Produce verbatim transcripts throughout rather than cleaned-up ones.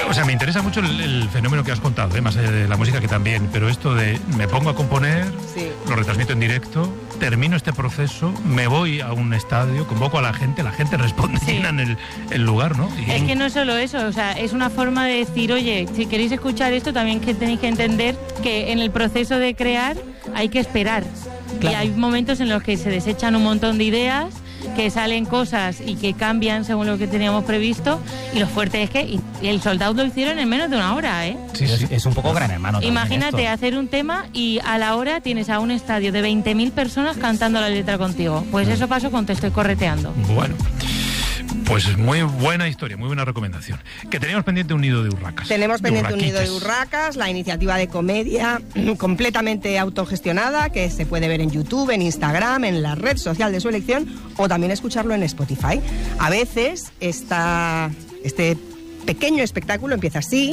O sea, me interesa mucho el, el fenómeno que has contado, ¿eh? Más allá de la música que también, pero esto de me pongo a componer, sí. Lo retransmito en directo, termino este proceso, me voy a un estadio, convoco a la gente, la gente responde, sí. Llenan el, el lugar, ¿no? Y... Es que no es solo eso, o sea, es una forma de decir, oye, si queréis escuchar esto, también que tenéis que entender que en el proceso de crear hay que esperar. Claro. Y hay momentos en los que se desechan un montón de ideas, que salen cosas y que cambian según lo que teníamos previsto, y lo fuerte es que el Sold Out lo hicieron en menos de una hora, ¿eh? Sí, sí. Es un poco Gran Hermano. Imagínate hacer un tema y a la hora tienes a un estadio de veinte mil personas cantando la letra contigo. Pues eso pasó con Te Estoy Correteando. Bueno, pues muy buena historia, muy buena recomendación. Que teníamos pendiente un nido de urracas. Tenemos pendiente un nido de urracas, la iniciativa de comedia completamente autogestionada, que se puede ver en YouTube, en Instagram, en la red social de su elección, o también escucharlo en Spotify. A veces esta, este pequeño espectáculo empieza así.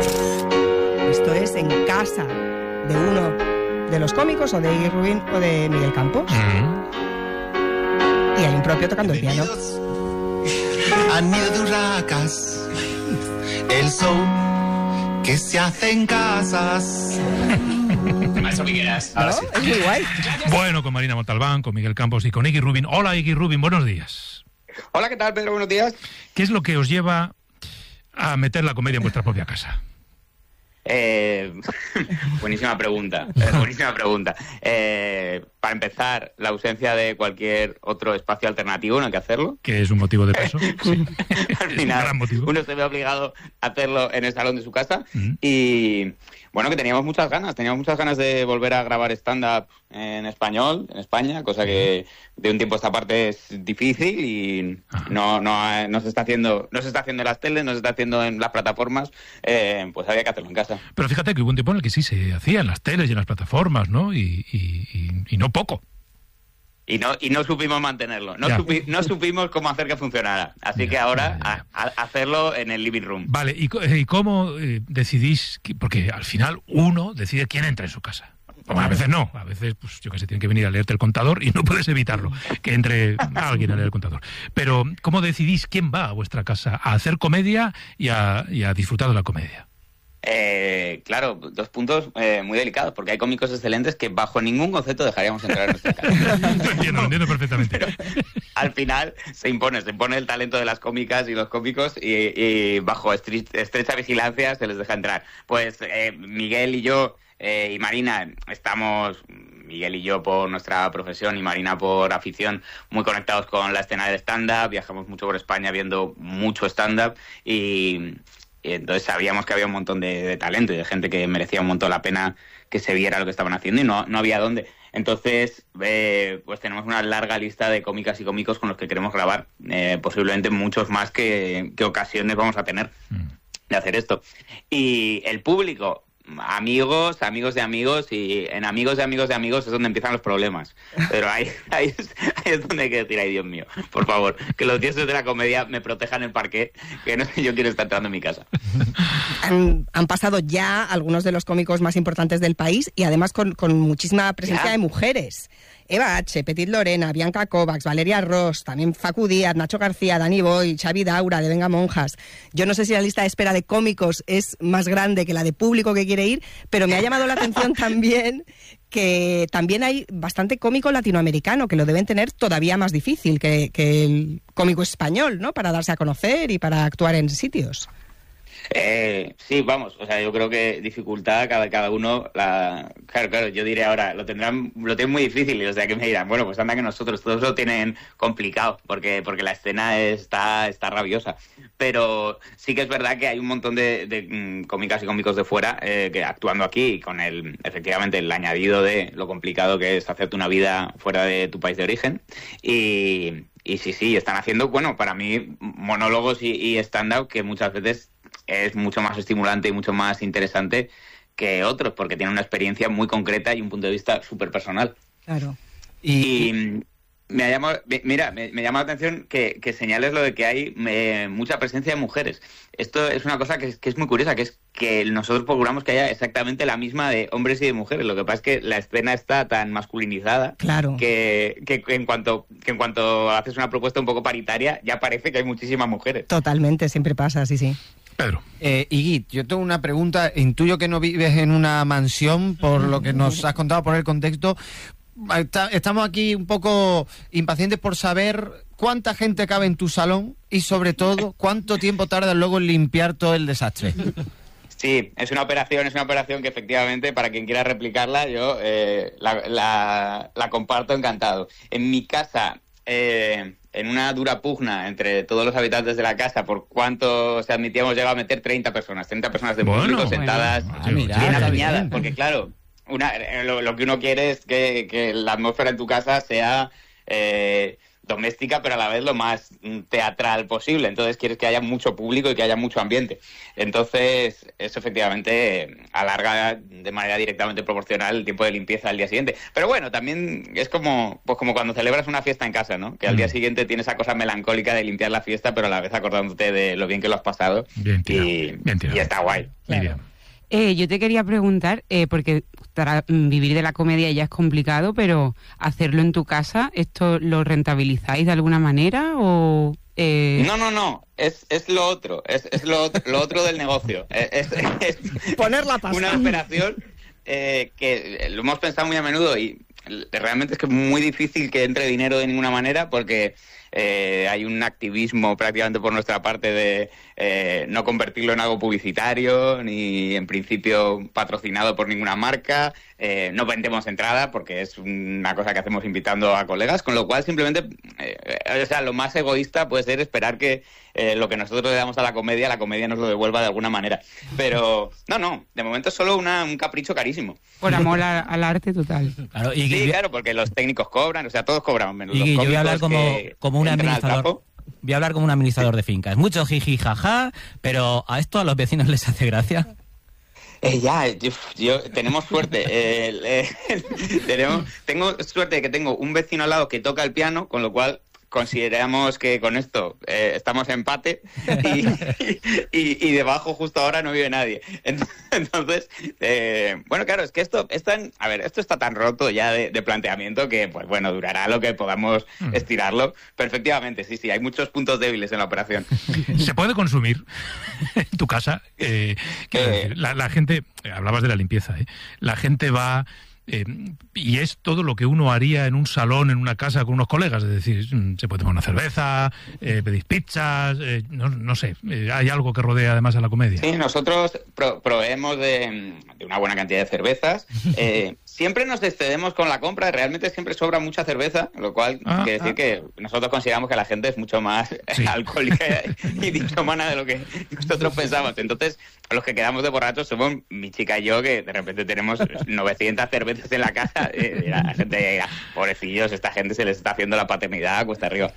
Esto es en casa de uno de los cómicos, o de Iggy Rubin o de Miguel Campos. Mm. Y hay un propio tocando el piano. A nido de urracas, el show que se hace en casas. Eso que quieras. Ahora sí. Es muy guay. Bueno, con Marina Montalbán, con Miguel Campos y con Iggy Rubin. Hola, Iggy Rubin, buenos días. Hola, ¿qué tal, Pedro? Buenos días. ¿Qué es lo que os lleva a meter la comedia en vuestra propia casa? Eh, buenísima pregunta, eh, buenísima pregunta. Eh, para empezar, la ausencia de cualquier otro espacio alternativo, no hay que hacerlo. Que es un motivo de peso. Sí. Al final, uno se ve obligado a hacerlo en el salón de su casa. Uh-huh. Y bueno, que teníamos muchas ganas, teníamos muchas ganas de volver a grabar stand-up en español, en España, cosa que de un tiempo a esta parte es difícil y no, no, no se está haciendo, no se está haciendo en las teles, no se está haciendo en las plataformas, eh, pues había que hacerlo en casa. Pero fíjate que hubo un tiempo en el que sí se hacía en las teles y en las plataformas, ¿no? Y, y, y, y no poco. Y no, y no supimos mantenerlo, no, supi, no supimos cómo hacer que funcionara. Así ya, que ahora ya, ya. A, a hacerlo en el living room. Vale, ¿y, y cómo eh, decidís? Que, porque al final uno decide quién entra en su casa. Bueno, a veces no, a veces, pues yo que sé, tienen que venir a leerte el contador y no puedes evitarlo, que entre alguien a leer el contador. Pero, ¿cómo decidís quién va a vuestra casa a hacer comedia y a, y a disfrutar de la comedia? Eh, claro, dos puntos eh, muy delicados, porque hay cómicos excelentes que bajo ningún concepto dejaríamos entrar en nuestra casa. Lo entiendo, lo entiendo perfectamente. Pero al final se impone, se impone el talento de las cómicas y los cómicos y, y bajo estre- estrecha vigilancia se les deja entrar. Pues eh, Miguel y yo eh, y Marina estamos... Miguel y yo por nuestra profesión y Marina por afición, muy conectados con la escena del stand-up, viajamos mucho por España viendo mucho stand-up y... Y entonces sabíamos que había un montón de, de talento y de gente que merecía un montón la pena que se viera lo que estaban haciendo y no, no había dónde. Entonces, eh, pues tenemos una larga lista de cómicas y cómicos con los que queremos grabar. Eh, posiblemente muchos más que, que ocasiones vamos a tener de hacer esto. Y el público... Amigos, amigos de amigos, y en amigos de amigos de amigos es donde empiezan los problemas. Pero ahí, ahí, es, ahí es donde hay que decir, ay Dios mío, por favor, que los dioses de la comedia me protejan el parqué, que no sé, yo quiero estar entrando en mi casa. Han, han pasado ya algunos de los cómicos más importantes del país y además con, con muchísima presencia ¿Ya? de mujeres. Eva H., Petit Lorena, Bianca Kovacs, Valeria Ross, también Facu Díaz, Nacho García, Dani Boy, Xavi Daura, de Venga Monjas. Yo no sé si la lista de espera de cómicos es más grande que la de público que quiere ir, pero me ha llamado la atención también que también hay bastante cómico latinoamericano, que lo deben tener todavía más difícil que, que el cómico español, ¿no? Para darse a conocer y para actuar en sitios. Eh, sí, vamos, o sea, yo creo que dificultad cada, cada uno, la, claro, claro, yo diré ahora, lo tendrán, lo tienen muy difícil, y o sea, que me dirán, bueno, pues anda que nosotros, todos lo tienen complicado, porque, porque la escena está, está rabiosa, pero sí que es verdad que hay un montón de, de mm, cómicas y cómicos de fuera, eh, que actuando aquí, con el, efectivamente, el añadido de lo complicado que es hacerte una vida fuera de tu país de origen, y, y sí, sí, están haciendo, bueno, para mí, monólogos y, y stand-up que muchas veces es mucho más estimulante y mucho más interesante que otros, porque tiene una experiencia muy concreta y un punto de vista súper personal. Claro. Y, y me ha llamado, mira, me, me llama la atención que, que señales lo de que hay eh, mucha presencia de mujeres. Esto es una cosa que, que es muy curiosa, que es que nosotros procuramos que haya exactamente la misma de hombres y de mujeres. Lo que pasa es que la escena está tan masculinizada, claro, que, que, que en cuanto que en cuanto haces una propuesta un poco paritaria, ya parece que hay muchísimas mujeres. Totalmente, siempre pasa, sí, sí. Pedro. Eh, Iggy, yo tengo una pregunta. Intuyo que no vives en una mansión, por lo que nos has contado, por el contexto. Está, estamos aquí un poco impacientes por saber cuánta gente cabe en tu salón y, sobre todo, cuánto tiempo tardas luego en limpiar todo el desastre. Sí, es una operación, es una operación que efectivamente, para quien quiera replicarla, yo eh, la, la, la comparto encantado. En mi casa... Eh, en una dura pugna entre todos los habitantes de la casa por cuánto se admitía, hemos llegado a meter treinta personas, treinta personas de bueno, público sentadas, bueno, bien mira, alineadas, porque claro, una, lo, lo que uno quiere es que, que la atmósfera en tu casa sea eh, doméstica, pero a la vez lo más teatral posible. Entonces quieres que haya mucho público y que haya mucho ambiente. Entonces eso efectivamente alarga de manera directamente proporcional el tiempo de limpieza al día siguiente. Pero bueno, también es como, pues como cuando celebras una fiesta en casa, ¿no? Que al día siguiente tienes esa cosa melancólica de limpiar la fiesta, pero a la vez acordándote de lo bien que lo has pasado. Bien tirado, y, bien tirado. y está guay. Miriam. Eh, yo te quería preguntar, eh, porque para vivir de la comedia ya es complicado, pero hacerlo en tu casa, ¿esto lo rentabilizáis de alguna manera o...? Eh... No, no, no, es, es lo otro, es, es lo, otro, lo otro del negocio. Es, es, es poner la pasta. Una operación eh, que lo hemos pensado muy a menudo y realmente es que es muy difícil que entre dinero de ninguna manera porque... Eh, hay un activismo prácticamente por nuestra parte de eh, no convertirlo en algo publicitario ni en principio patrocinado por ninguna marca, eh, no vendemos entrada porque es una cosa que hacemos invitando a colegas, con lo cual simplemente eh, o sea, lo más egoísta puede ser esperar que eh, lo que nosotros le damos a la comedia, la comedia nos lo devuelva de alguna manera, pero no, no, de momento es solo una, un capricho carísimo. Por amor a, al arte total. Claro, y sí, claro, porque los técnicos cobran, o sea, todos cobramos menos. Y los yo voy a hablar como, que como un administrador. Voy a hablar como un administrador de fincas. Mucho jiji jaja, pero ¿a esto a los vecinos les hace gracia? Eh, ya, yo, yo- tenemos suerte. eh, eh, tenemos, tengo suerte de que tengo un vecino al lado que toca el piano, con lo cual consideramos que con esto eh, estamos en empate y, y, y debajo justo ahora no vive nadie. Entonces, eh, bueno, claro, es que esto, esto, en- a ver, esto está tan roto ya de, de planteamiento que, pues bueno, durará lo que podamos estirarlo. Pero efectivamente, sí, sí, hay muchos puntos débiles en la operación. ¿Se puede consumir en tu casa? Eh, quiero Eh. decir, la, la gente, eh, hablabas de la limpieza, ¿eh? La gente va... eh, y es todo lo que uno haría en un salón, en una casa con unos colegas, es decir, mm, se puede tomar una cerveza, eh, pedís pizzas, eh, no, no sé, eh, hay algo que rodea además a la comedia. Sí, nosotros pro- proveemos de, de una buena cantidad de cervezas. Eh, siempre nos excedemos con la compra, realmente siempre sobra mucha cerveza, lo cual Ah, quiere decir ah. que nosotros consideramos que la gente es mucho más Sí. alcohólica y dichomana de lo que nosotros pensamos. Entonces, los que quedamos de borrachos somos mi chica y yo, que de repente tenemos novecientas cervezas en la casa. Y la gente dirá, pobrecillos, esta gente se les está haciendo la paternidad cuesta arriba.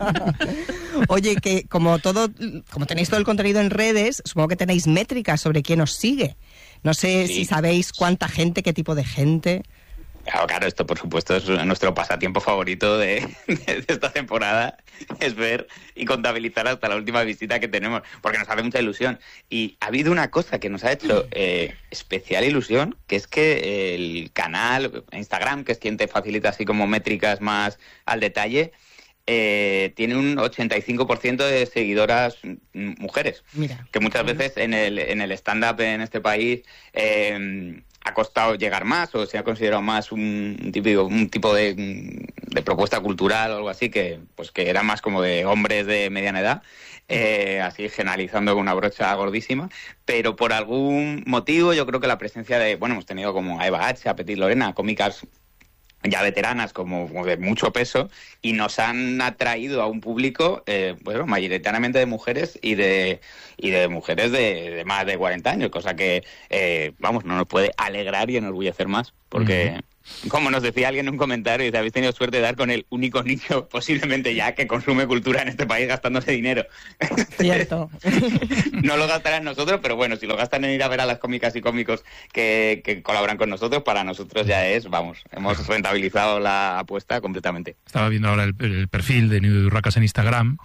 Oye, que como todo, como tenéis todo el contenido en redes, supongo que tenéis métricas sobre quién os sigue. No sé Sí. si sabéis cuánta gente, qué tipo de gente. Claro, claro, esto por supuesto es nuestro pasatiempo favorito de, de esta temporada, es ver y contabilizar hasta la última visita que tenemos, porque nos hace mucha ilusión. Y ha habido una cosa que nos ha hecho eh, especial ilusión, que es que el canal, Instagram, que es quien te facilita así como métricas más al detalle, eh, tiene un ochenta y cinco por ciento de seguidoras mm, mujeres. Mira. Que muchas veces en el, en el stand-up en este país eh, ha costado llegar más o se ha considerado más un, un típico, un tipo de, de propuesta cultural o algo así que pues que era más como de hombres de mediana edad, eh, así generalizando con una brocha gordísima, pero por algún motivo yo creo que la presencia de, bueno, hemos tenido como a Eva H, a Petit Lorena, cómicas ya veteranas como, como de mucho peso y nos han atraído a un público eh, bueno, mayoritariamente de mujeres y de y de mujeres de, de más de cuarenta años, cosa que eh, vamos, no nos puede alegrar y enorgullecer más porque uh-huh. como nos decía alguien en un comentario, dice, habéis tenido suerte de dar con el único nicho posiblemente ya que consume cultura en este país gastándose dinero. Cierto. No lo gastarán nosotros, pero bueno, si lo gastan en ir a ver a las cómicas y cómicos que, que colaboran con nosotros, para nosotros ya es, vamos, hemos rentabilizado la apuesta completamente. Estaba viendo ahora el, el perfil de Nido de Urracas en Instagram,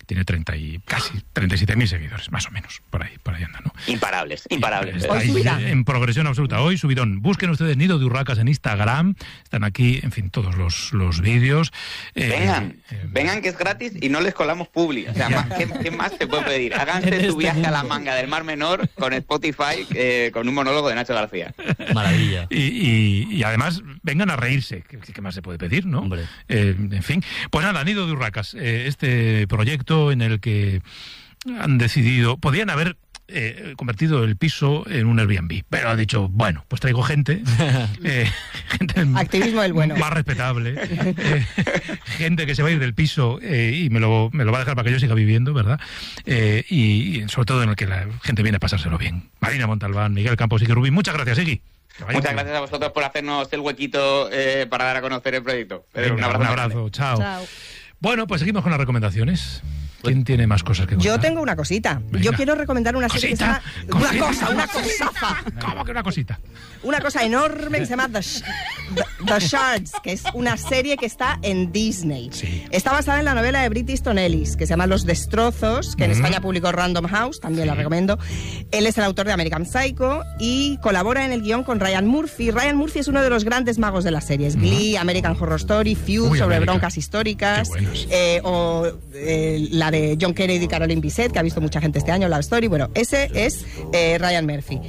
tiene treinta y casi treinta y siete mil seguidores, más o menos, por ahí, por ahí anda, ¿no? Imparables, imparables. Está ahí, en progresión absoluta. Hoy subidón. Busquen ustedes Nido de Urracas en Instagram. Están aquí, en fin, todos los, los vídeos. Eh, vengan, eh, vengan que es gratis y no les colamos publi. O sea, más, ¿qué, ¿qué más se puede pedir? Háganse su viaje a la manga del Mar Menor con Spotify, eh, con un monólogo de Nacho García. Maravilla. Y, y, y además, vengan a reírse. ¿Qué, qué más se puede pedir, no? Hombre. Eh, en fin. Pues nada, Nido de Urracas. Eh, este proyecto en el que han decidido... Podían haber... Eh, convertido el piso en un Airbnb, pero ha dicho, bueno, pues traigo gente, eh, gente activismo del bueno, más respetable, eh, gente que se va a ir del piso eh, y me lo, me lo va a dejar para que yo siga viviendo, ¿verdad? Eh, y, y sobre todo en el que la gente viene a pasárselo bien. Marina Montalbán, Miguel Campos, Iggy Rubín, muchas gracias, Iggy. Muchas gracias a vosotros por hacernos el huequito eh, para dar a conocer el proyecto. Venga, un abrazo, un abrazo. Chao. Chao. Bueno, pues seguimos con las recomendaciones. ¿Quién tiene más cosas que contar? Yo tengo una cosita. Venga. Yo quiero recomendar una serie ¿Cosita? que se llama... Una cosa, una cosaza. ¿Cómo que una cosita? Una cosa enorme que se llama The, Sh The, The Shards, que es una serie que está en Disney. Sí. Está basada en la novela de Bret Easton Ellis, que se llama Los Destrozos, que en uh-huh. España publicó Random House, también sí. la recomiendo. Él es el autor de American Psycho y colabora en el guión con Ryan Murphy. Ryan Murphy es uno de los grandes magos de las series. Uh-huh. Glee, American Horror Story, Feud, Uy, sobre América. broncas históricas, eh, o eh, la de John Kennedy y Caroline Bisset, que ha visto mucha gente este año, Love Story. Bueno, ese es eh, Ryan Murphy.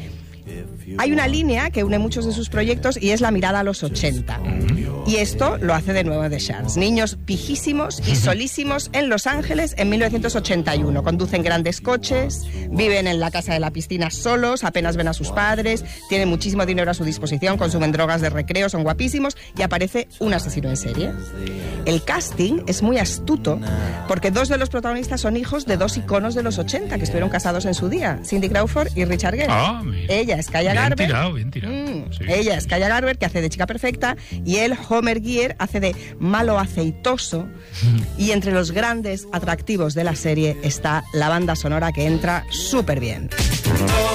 Hay una línea que une muchos de sus proyectos y es la mirada a los ochenta. Y esto lo hace de nuevo The Shards. Niños pijísimos y solísimos en Los Ángeles en mil novecientos ochenta y uno. Conducen grandes coches, viven en la casa de la piscina solos, apenas ven a sus padres, tienen muchísimo dinero a su disposición, consumen drogas de recreo, son guapísimos y aparece un asesino en serie. El casting es muy astuto porque dos de los protagonistas son hijos de dos iconos de los ochenta que estuvieron casados en su día, Cindy Crawford y Richard Gere. Ah, Ella es Kaya bien Garber. Tirado, bien tirado. Mm, sí. Ella es Kaya Garber, que hace de chica perfecta, y él, Homer Gear, hace de malo aceitoso. Y entre los grandes atractivos de la serie está la banda sonora que entra súper bien.